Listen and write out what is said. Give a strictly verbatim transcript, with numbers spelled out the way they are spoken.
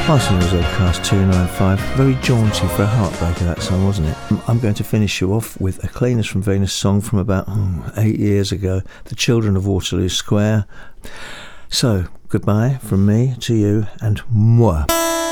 Passing was Overcast two ninety-five. Very jaunty for a heartbreaker, that song, wasn't it? I'm going to finish you off with a Cleaners from Venus song from about oh, eight years ago, The Children of Waterloo Square. So, goodbye from me to you and moi.